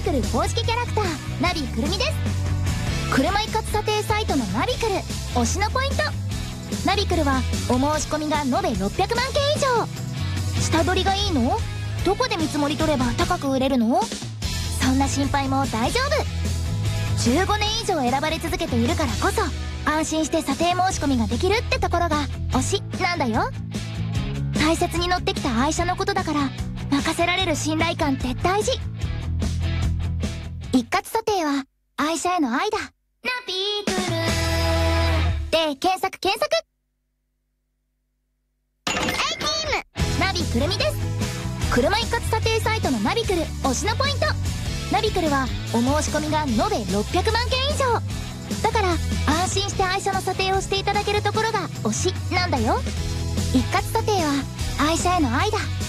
クル公式キャラクターナビくるみです。車一括査定サイトのナビクル推しのポイント。ナビクルはお申し込みが延べ600万件以上。下取りがいいの？どこで見積もり取れば高く売れるの？そんな心配も大丈夫。15年以上選ばれ続けているからこそ安心して査定申し込みができるってところが推しなんだよ。大切に乗ってきた愛車のことだから任せられる信頼感って大事。一括査定は愛車への愛だ。ナビクルで検索。ナビくるみです。車一括査定サイトのナビクル推しのポイント。ナビクルはお申し込みが延べ600万件以上だから安心して愛車の査定をしていただけるところが推しなんだよ。一括査定は愛車への愛だ。